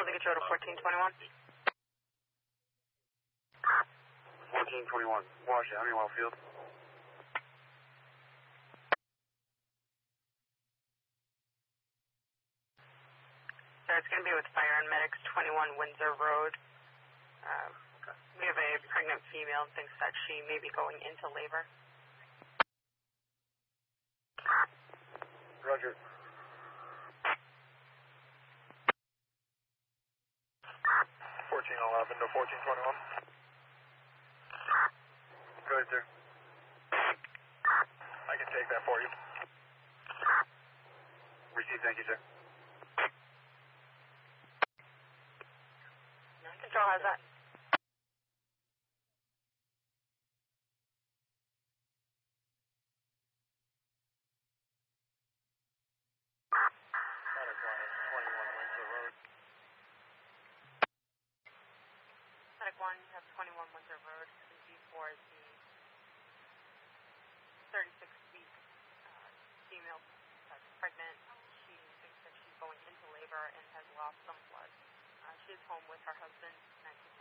Hold to get you to 1421. 1421. Washington, Honeywell Field. Sir, it's going to be with Fire and Medics, 21 Windsor Road. We have a pregnant female and thinks that she may be going into labor. Roger. 1411 to 1421. Go ahead, sir. I can take that for you. Received, thank you, sir. Control, how's that? Medic 1 is 21 Windsor Road. Medic 1, you have 21 Windsor Road. B4 is the 36-week female that's pregnant. She thinks that she's going into labor and has lost some blood. She is home with her husband, 19